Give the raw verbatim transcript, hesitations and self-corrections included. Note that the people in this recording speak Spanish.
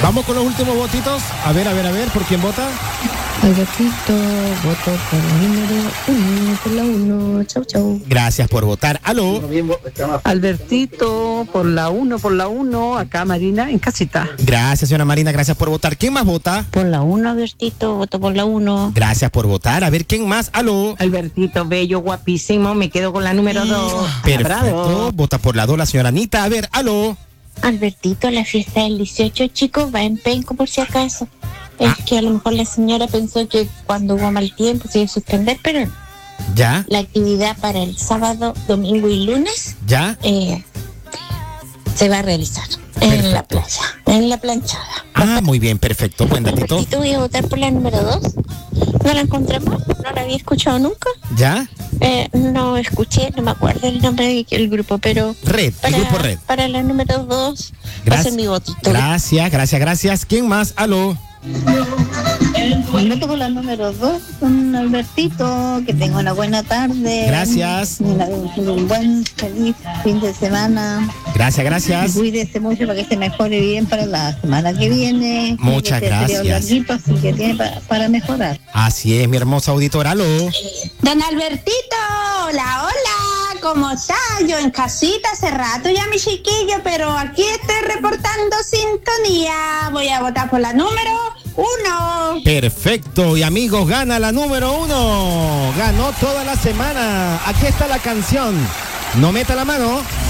Vamos con los últimos votitos. A ver, a ver, a ver, ¿por quién vota? Albertito, voto por la número uno, por la uno. Chau, chau. Gracias por votar. Aló. Albertito, por la uno, por la uno. Acá Marina, en casita. Gracias, señora Marina, gracias por votar. ¿Quién más vota? Por la uno, Albertito, voto por la uno. Gracias por votar. A ver, ¿quién más? Aló. Albertito, bello, guapísimo. Me quedo con la número dos. Perfecto. Vota por la dos, la señora Anita. A ver, aló. Albertito, la fiesta del dieciocho, chicos, va en penco por si acaso. Es Ah. que a lo mejor la señora pensó que cuando hubo mal tiempo se iba a suspender, pero no. ¿Ya? La actividad para el sábado, domingo y lunes ¿Ya? eh, se va a realizar en la playa, en la planchada. Ah, muy bien, perfecto. Buen datito. Albertito, voy a votar por la número dos. No la encontramos, no la había escuchado nunca. ¿Ya? Eh, no escuché, no me acuerdo el nombre del grupo, pero Red, el para, grupo Red. para la número dos va a Gracias. ser mi votito. Gracias, gracias, gracias. ¿Quién más? Aló. Voto por la número dos, con Albertito, que tenga una buena tarde. Gracias. Una- un buen, feliz fin de semana. Gracias, gracias. Y cuídese mucho para que se mejore bien para la semana que viene. Muchas Este periodo gracias. larguito, así que tiene para, para mejorar. Así es, mi hermosa auditora. Aló. Don Albertito, hola, hola, ¿cómo está? Yo en casita hace rato ya, mi chiquillo, pero aquí estoy reportando sintonía. Voy a votar por la número uno. Perfecto. Y amigos, gana la número uno. Ganó toda la semana. Aquí está la canción. No meta la mano.